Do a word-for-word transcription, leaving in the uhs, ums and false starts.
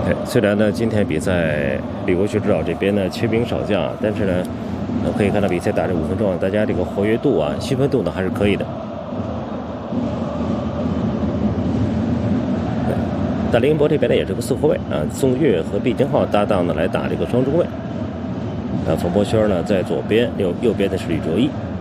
对，虽然呢今天比赛李国旭指导这边呢缺兵少将，但是呢，呃可以看到比赛打这五分钟啊，大家这个活跃度啊、兴奋度呢还是可以的。大林博这边呢也是个四后卫啊，宋岳和毕金浩搭档呢来打这个双中卫。啊，冯博轩呢在左边，右右边的是吕卓一。